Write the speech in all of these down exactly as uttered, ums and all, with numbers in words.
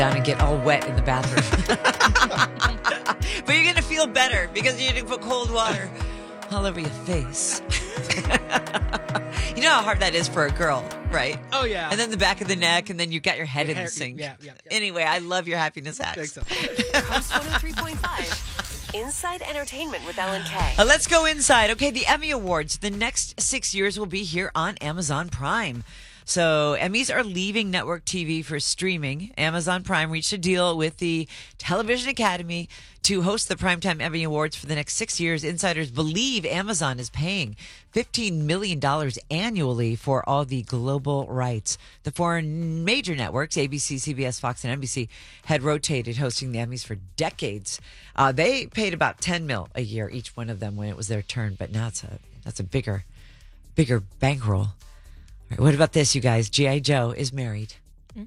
down and get all wet in the bathroom. But you're going to feel better because you didn't put cold water all over your face. You know how hard that is for a girl, right? Oh, yeah. And then the back of the neck, and then you got your head Your in hair- the sink. yeah, yeah, yeah. Anyway, I love your happiness hacks. House one oh three point five. Inside Entertainment with Ellen K. Uh, let's go inside. Okay, the Emmy Awards. The next six years will be here on Amazon Prime. So Emmys are leaving network T V for streaming. Amazon Prime reached a deal with the Television Academy to host the Primetime Emmy Awards for the next six years. Insiders believe Amazon is paying fifteen million dollars annually for all the global rights. The four major networks, A B C, C B S, Fox, and N B C, had rotated hosting the Emmys for decades. Uh, they paid about ten mil a year, each one of them, when it was their turn. But now it's a, that's a bigger, bigger bankroll. All right, what about this, you guys? G I. Joe is married. Mm-hmm.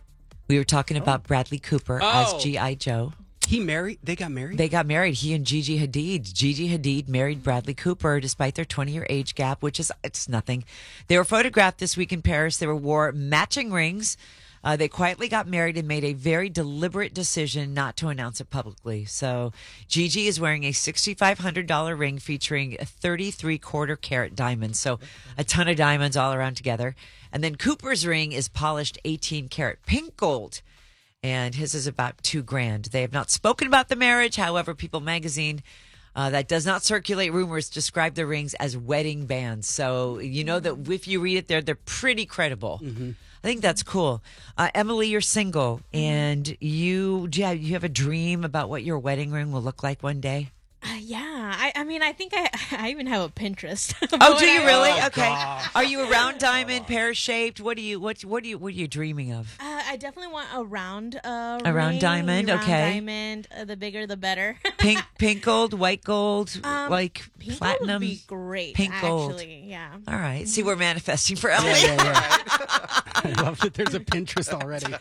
We were talking oh. about Bradley Cooper oh. as G I. Joe. He married? They got married? They got married. He and Gigi Hadid. Gigi Hadid married Bradley Cooper despite their twenty-year age gap, which is it's nothing. They were photographed this week in Paris. They were wore matching rings. Uh, they quietly got married and made a very deliberate decision not to announce it publicly. So Gigi is wearing a six thousand five hundred dollars ring featuring a thirty-three quarter carat diamonds. So a ton of diamonds all around together. And then Cooper's ring is polished eighteen karat pink gold. And his is about two grand. They have not spoken about the marriage. However, People magazine, uh, that does not circulate rumors, describe the rings as wedding bands. So you know that if you read it there, they're pretty credible. Mm-hmm. I think that's cool. Uh, Emily, you're single, and you, do you have, you have a dream about what your wedding ring will look like one day? Uh, yeah, I, I mean, I think I, I even have a Pinterest. Oh, do you really? Oh, okay. gosh. Are you a round diamond, pear shaped? What do you what what do you what are you dreaming of? Uh, I definitely want a round, uh, A round ring, diamond, round okay. Diamond. Uh, the bigger, the better. Pink, pink gold, white gold, Um, like Pink platinum. gold would be great. Pink gold. Actually, yeah. All right. See, we're manifesting for Emily. Yeah, yeah, yeah. I love that there's a Pinterest already.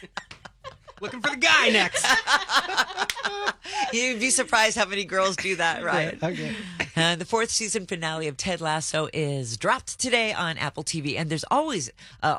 Looking for the guy next. You'd be surprised how many girls do that, right? Okay. Uh, the fourth season finale of Ted Lasso is dropped today on Apple T V, and there's always uh,